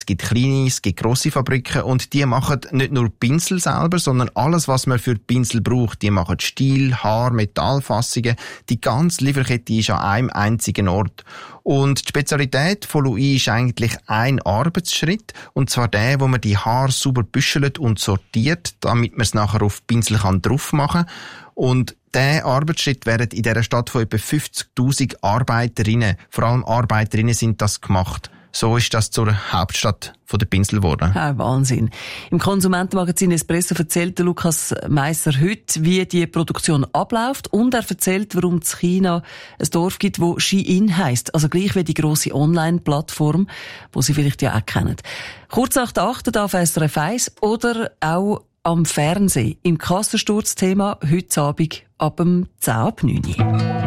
gibt kleine, es gibt grosse Fabriken und die machen nicht nur Pinsel selber, sondern alles, was man für Pinsel braucht. Die machen Stiel, Haar, Metallfassungen. Die ganze Lieferkette ist an einem einzigen Ort. Und die Spezialität von Louis ist eigentlich ein Arbeitsschritt, und zwar der, wo man die Haare sauber büschelt und sortiert, damit man es nachher auf Pinsel drauf machen kann. Und dieser Arbeitsschritt wird in dieser Stadt von etwa 50'000 Arbeiterinnen, vor allem Arbeiterinnen sind das gemacht. So ist das zur Hauptstadt der Pinsel geworden. Ja, Wahnsinn. Im Konsumentenmagazin Espresso erzählt Lukas Meisser heute, wie die Produktion abläuft, und er erzählt, warum es in China ein Dorf gibt, wo Shein heisst, also gleich wie die grosse Online-Plattform, die Sie vielleicht ja auch kennen. Kurz nach der 8. auf SRF 1 oder auch am Fernsehen im Kassensturz-Thema heute Abend ab 10 ab 9 Uhr.